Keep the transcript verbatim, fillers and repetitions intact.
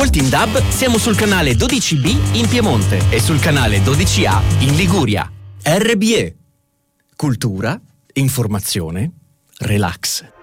Team Dub siamo sul canale dodici B in Piemonte e sul canale dodici A in Liguria. R B E. Cultura, informazione, relax.